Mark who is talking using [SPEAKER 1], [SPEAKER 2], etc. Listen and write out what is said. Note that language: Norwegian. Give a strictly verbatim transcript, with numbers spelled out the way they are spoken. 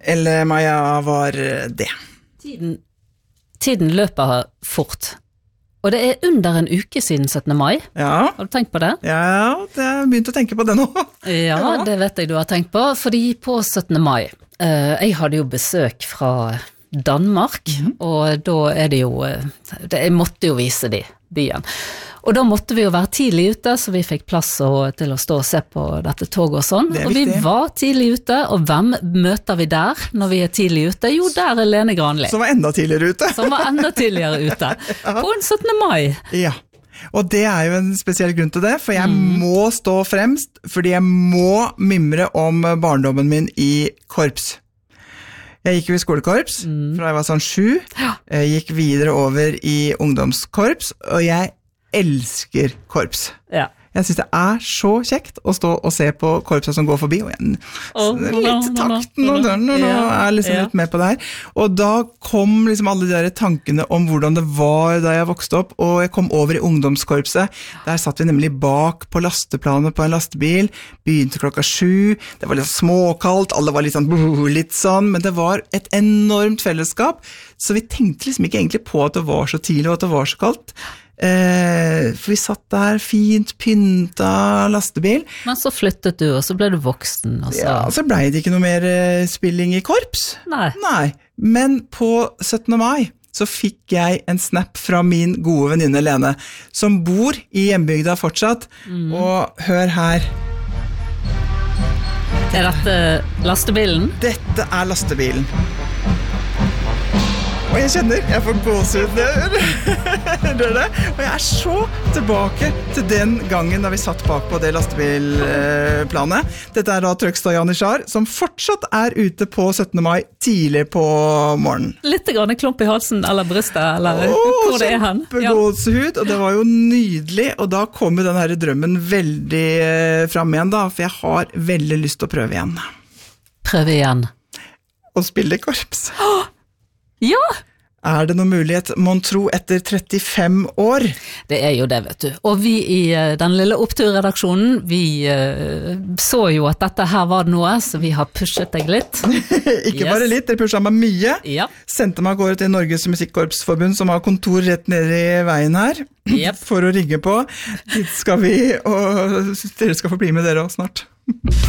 [SPEAKER 1] eller Maja, var det?
[SPEAKER 2] Tiden, tiden løper fort. Og det er under en uke siden syttende mai.
[SPEAKER 1] Ja.
[SPEAKER 2] Har du tenkt på det?
[SPEAKER 1] Ja, det har jeg begynt å tenke på det nå.
[SPEAKER 2] Ja, ja, det vet jeg du har tenkt på, fordi på syttende mai, eh, jeg hadde jo besøk fra Danmark, mm. og da er det jo, det, jeg måtte jo vise de byen. Og da måtte vi jo være tidlig ute, så vi fikk plass og, til å stå og se på dette toget og sånn. Og vi var tidlig ute, og hvem møter vi der når vi er tidlig ute? Jo, der er Lene Granli.
[SPEAKER 1] Som var enda tidligere ute.
[SPEAKER 2] Som var enda tidligere ute. Ja. På en syttende mai.
[SPEAKER 1] Ja, og det er jo en spesiell grunn til det, for jeg mm. må stå fremst, fordi jeg må mimre om barndommen min i korps. Jeg gikk jo i skolekorps, mm. fra jeg var sånn sju. Ja. Jeg gikk videre over i ungdomskorps, og jeg elsker korps. Ja. Jeg synes det er så kjekt å stå og se på korpset som går forbi, og jeg oh, litt takten og den, og nå er jeg liksom litt med på det her. Og da kom liksom alle de der tankene om hvordan det var da jeg vokste opp, og jeg kom over i ungdomskorpset. Der satt vi nemlig bak på lasteplanet på en lastebil, begynte klokka sju, det var litt småkaldt, alle var litt sånn, litt sånn, men det var et enormt fellesskap, så vi tenkte liksom ikke egentlig på at det var så tidlig og at det var så kaldt. Eh, for vi satt der fint pynta lastebil.
[SPEAKER 2] Men så flyttet du, og så ble du voksen. Og så...
[SPEAKER 1] Ja, så ble det ikke noe mer eh, spilling i korps.
[SPEAKER 2] Nei.
[SPEAKER 1] Nei. Men på syttende mai så fikk jeg en snap fra min gode venninne Lene, som bor i hjembygda fortsatt, mm. og hør her.
[SPEAKER 2] Er dette lastebilen?
[SPEAKER 1] Dette er lastebilen. Og jeg kjenner, jeg får gåsehud når jeg gjør det. Og jeg er så tilbake til den gangen da vi satt bak på det lastebilplanet. Dette er da Trøgstad Janitsjar, som fortsatt er ute på syttende mai tidlig på morgenen.
[SPEAKER 2] Litt grann klump i halsen eller brystet, eller Åh, hvor det er hen.
[SPEAKER 1] Kjempegåsehud, og det var jo nydelig. Og da kom jo den her drømmen veldig frem igjen da, for jeg har veldig lyst til å prøve igjen.
[SPEAKER 2] Prøve igjen?
[SPEAKER 1] Å spille i korps.
[SPEAKER 2] Åh! Ja!
[SPEAKER 1] Er det noen mulighet, mon tro, etter trettifem år?
[SPEAKER 2] Det er jo det, vet du. Og vi i den lille oppturredaksjonen, vi uh, så jo at dette her var noe, så vi har pushet deg litt.
[SPEAKER 1] Ikke yes. bare litt, dere pushet meg mye.
[SPEAKER 2] Ja.
[SPEAKER 1] Sendte meg av gårde til Norges Musikkorpsforbund, som har kontor rett nede i veien her, yep. for å ringe på. Dit skal vi, og dere skal få bli med dere også snart.